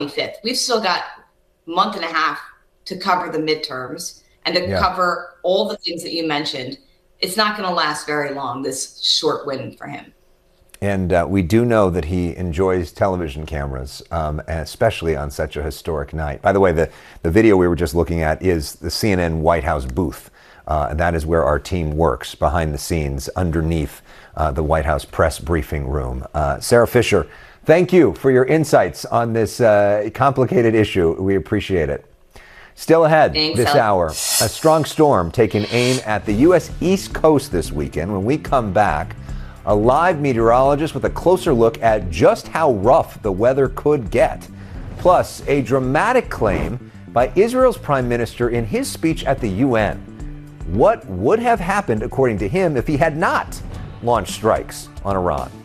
25th. We've still got a month and a half to cover the midterms and to cover all the things that you mentioned. It's not going to last very long, this short win for him. And we do know that he enjoys television cameras, especially on such a historic night. By the way, the video we were just looking at is the CNN White House booth. And that is where our team works, behind the scenes, underneath the White House press briefing room. Sarah Fisher, thank you for your insights on this complicated issue. We appreciate it. Still ahead this hour, a strong storm taking aim at the U.S. East Coast this weekend. When we come back, a live meteorologist with a closer look at just how rough the weather could get. Plus, a dramatic claim by Israel's prime minister in his speech at the UN. What would have happened, according to him, if he had not launched strikes on Iran?